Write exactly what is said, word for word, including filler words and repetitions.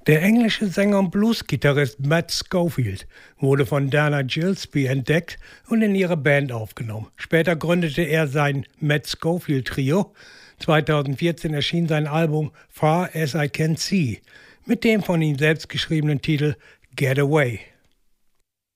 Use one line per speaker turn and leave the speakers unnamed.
Der englische Sänger und Blues-Gitarrist Matt Schofield wurde von Dana Gillespie entdeckt und in ihre Band aufgenommen. Später gründete er sein Matt Schofield Trio. zweitausendvierzehn erschien sein Album Far As I Can See mit dem von ihm selbst geschriebenen Titel Get Away.